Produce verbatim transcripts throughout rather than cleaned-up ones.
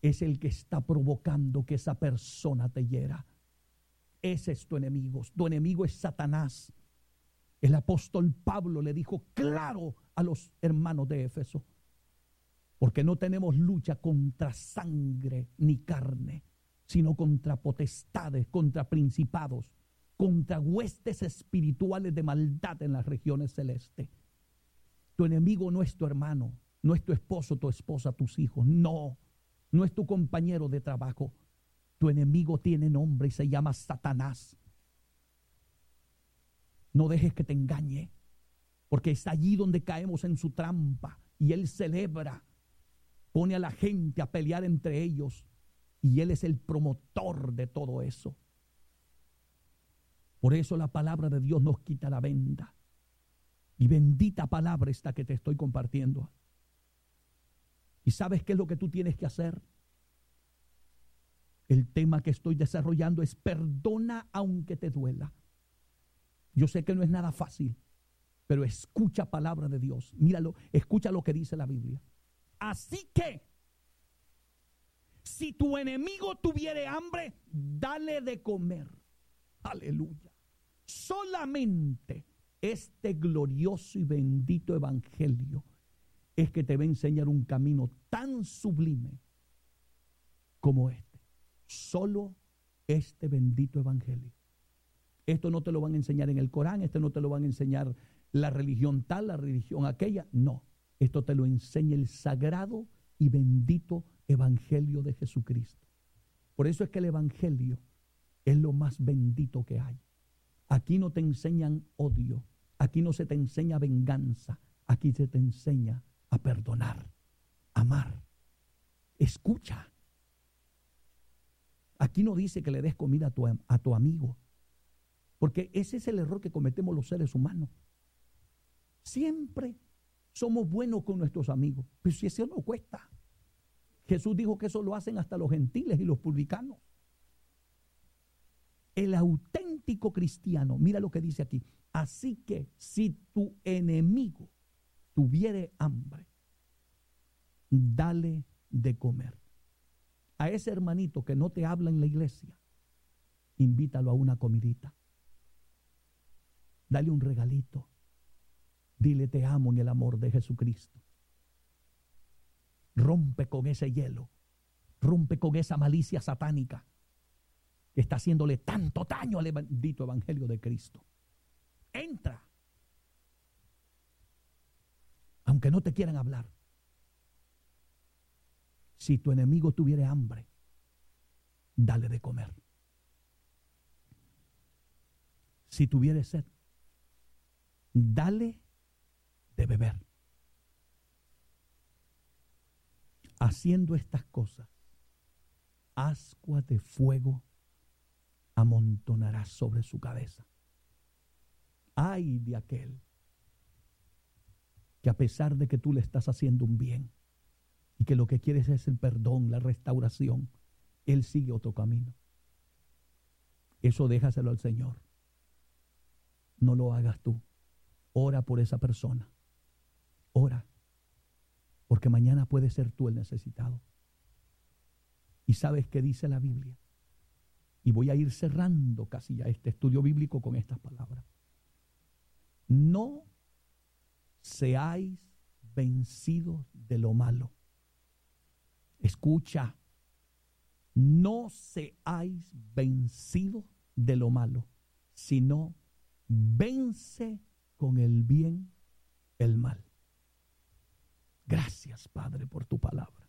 es el que está provocando que esa persona te hiera. Ese es tu enemigo. Tu enemigo es Satanás. El apóstol Pablo le dijo claro a los hermanos de Éfeso, porque no tenemos lucha contra sangre ni carne, sino contra potestades, contra principados, contra huestes espirituales de maldad en las regiones celestes. Tu enemigo no es tu hermano, no es tu esposo, tu esposa, tus hijos, no, no es tu compañero de trabajo. Tu enemigo tiene nombre y se llama Satanás. No dejes que te engañe, porque es allí donde caemos en su trampa y él celebra, pone a la gente a pelear entre ellos y él es el promotor de todo eso. Por eso la palabra de Dios nos quita la venda. Y bendita palabra esta que te estoy compartiendo. ¿Y sabes qué es lo que tú tienes que hacer? El tema que estoy desarrollando es perdona aunque te duela. Yo sé que no es nada fácil, pero escucha palabra de Dios. Míralo, escucha lo que dice la Biblia. Así que, si tu enemigo tuviere hambre, dale de comer. Aleluya. Solamente este glorioso y bendito evangelio es que te va a enseñar un camino tan sublime como este. Solo este bendito evangelio. Esto no te lo van a enseñar en el Corán, esto no te lo van a enseñar la religión tal, la religión aquella. No, esto te lo enseña el sagrado y bendito evangelio de Jesucristo. Por eso es que el evangelio es lo más bendito que hay. Aquí no te enseñan odio, aquí no se te enseña venganza, aquí se te enseña a perdonar, amar. Escucha. Aquí no dice que le des comida a tu, a tu amigo, porque ese es el error que cometemos los seres humanos. Siempre somos buenos con nuestros amigos, pero si eso no cuesta. Jesús dijo que eso lo hacen hasta los gentiles y los publicanos. El auténtico cristiano, mira lo que dice aquí. Así que si tu enemigo tuviere hambre, dale de comer. A ese hermanito que no te habla en la iglesia, invítalo a una comidita. Dale un regalito. Dile te amo en el amor de Jesucristo. Rompe con ese hielo. Rompe con esa malicia satánica que está haciéndole tanto daño al bendito evangelio de Cristo. Entra. Aunque no te quieran hablar. Si tu enemigo tuviera hambre, dale de comer. Si tuviere sed, dale de beber. Haciendo estas cosas, ascua de fuego amontonará sobre su cabeza. Ay de aquel que a pesar de que tú le estás haciendo un bien y que lo que quieres es el perdón, la restauración, él sigue otro camino. Eso déjaselo al Señor. No lo hagas tú. Ora por esa persona. Ora. Porque mañana puede ser tú el necesitado. ¿Y sabes qué dice la Biblia? Y voy a ir cerrando casi ya este estudio bíblico con estas palabras. No seáis vencidos de lo malo. Escucha. No seáis vencidos de lo malo, sino vence con el bien el mal. Gracias, Padre, por tu palabra.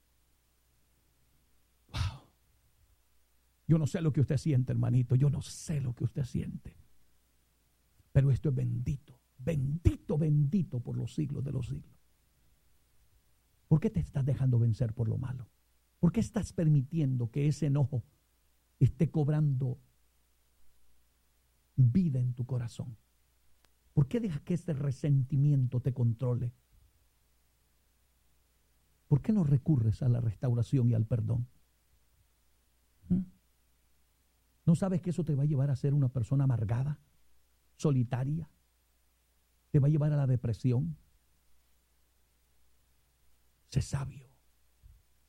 Wow. Yo no sé lo que usted siente, hermanito. Yo no sé lo que usted siente. Pero esto es bendito. Bendito, bendito por los siglos de los siglos. ¿Por qué te estás dejando vencer por lo malo? ¿Por qué estás permitiendo que ese enojo esté cobrando vida en tu corazón? ¿Por qué dejas que este resentimiento te controle? ¿Por qué no recurres a la restauración y al perdón? ¿Mm? ¿No sabes que eso te va a llevar a ser una persona amargada, solitaria? ¿Te va a llevar a la depresión? Sé sabio.